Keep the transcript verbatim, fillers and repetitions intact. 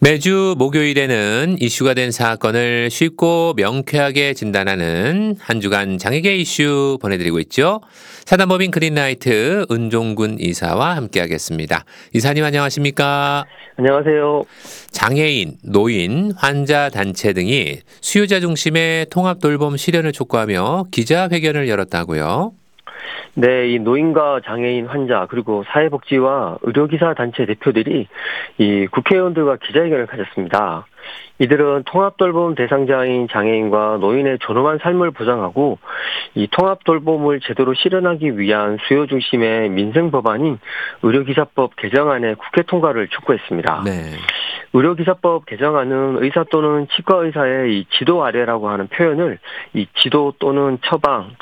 매주 목요일에는 이슈가 된 사건을 쉽고 명쾌하게 진단하는 한 주간 장애계 이슈 보내드리고 있죠. 사단법인 그린라이트 은종군 이사와 함께하겠습니다. 이사님 안녕하십니까? 안녕하세요. 장애인, 노인, 환자 단체 등이 수요자 중심의 통합 돌봄 실현을 촉구하며 기자회견을 열었다고요. 네, 이 노인과 장애인 환자 그리고 사회복지와 의료기사 단체 대표들이 이 국회의원들과 기자회견을 가졌습니다. 이들은 통합돌봄 대상자인 장애인과 노인의 존엄한 삶을 보장하고 이 통합돌봄을 제대로 실현하기 위한 수요 중심의 민생 법안인 의료기사법 개정안의 국회 통과를 촉구했습니다. 네. 의료기사법 개정안은 의사 또는 치과의사의 이 지도 아래라고 하는 표현을 이 지도 또는 처방